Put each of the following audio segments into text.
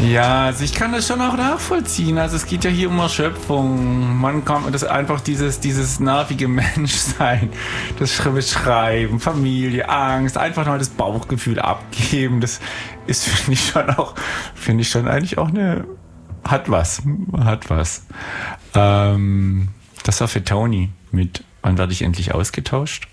Ja, also ich kann das schon auch nachvollziehen. Also es geht ja hier um Erschöpfung. Man kann das einfach dieses nervige Menschsein, das Beschreiben, Familie, Angst, einfach mal das Bauchgefühl abgeben. Das ist, finde ich schon eigentlich auch hat was. Das war für Toni mit Wann werde ich endlich ausgetauscht?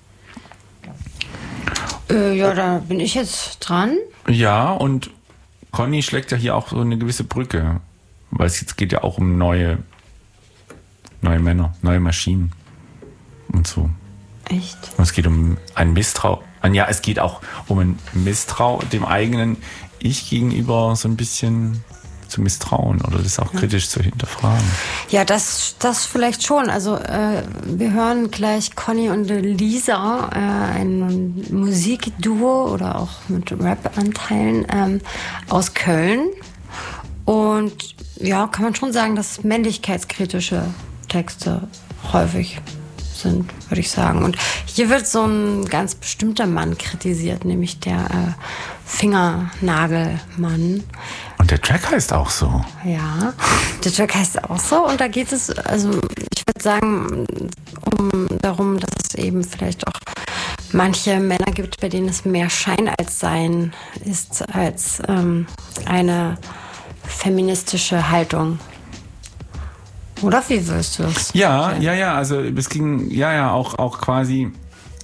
Ja, da bin ich jetzt dran. Ja, und Conny schlägt ja hier auch so eine gewisse Brücke, weil es jetzt geht ja auch um neue Männer, neue Maschinen und so. Echt? Und es geht um ein Misstrauen. Ja, es geht auch um ein Misstrauen dem eigenen Ich gegenüber so ein bisschen zu misstrauen oder das auch kritisch zu hinterfragen. Ja, das vielleicht schon. Also wir hören gleich Conny und Lisa, ein Musikduo oder auch mit Rap-Anteilen aus Köln. Und ja, kann man schon sagen, dass männlichkeitskritische Texte häufig sind, würde ich sagen. Und hier wird so ein ganz bestimmter Mann kritisiert, nämlich der Fingernagelmann. Und der Track heißt auch so. Ja, der Track heißt auch so. Und da geht es, also ich würde sagen, darum, dass es eben vielleicht auch manche Männer gibt, bei denen es mehr Schein als Sein ist, als eine feministische Haltung. Oder wie wirst du es? Ja, also es ging, auch quasi,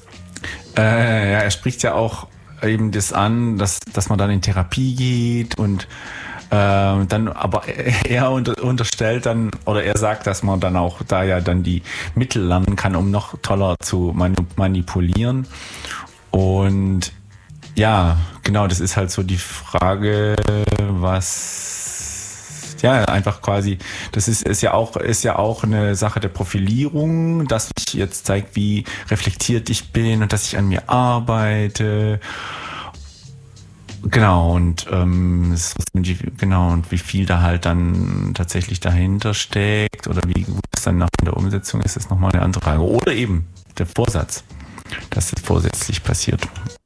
er spricht ja auch eben das an, dass man dann in Therapie geht und dann, aber er unterstellt dann, oder er sagt, dass man dann auch da ja dann die Mittel lernen kann, um noch toller zu manipulieren. Und ja, genau, das ist halt so die Frage, einfach quasi, das ist ja auch eine Sache der Profilierung, dass ich jetzt zeige, wie reflektiert ich bin und dass ich an mir arbeite. Genau, und wie viel da halt dann tatsächlich dahinter steckt oder wie gut es dann nach der Umsetzung ist, ist nochmal eine andere Frage. Oder eben der Vorsatz, dass es vorsätzlich passiert.